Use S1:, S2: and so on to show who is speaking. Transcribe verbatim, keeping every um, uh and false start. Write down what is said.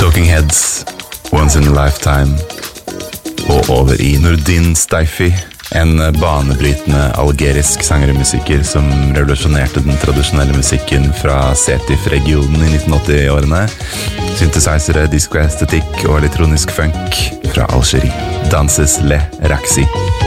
S1: Talking Heads, Once in a Lifetime, og over i Nordin Steifi, en banebrytende algerisk sangermusiker som revolusjonerte den tradisjonelle musikken fra Setif-regionen i nitten åtti-årene. Synthesizere, disco-estetikk og elektronisk funk fra Algerie. Danses Le Raxi.